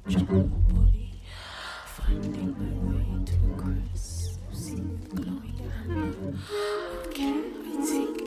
Jungle body, finding my way to a crisp, glowing hand.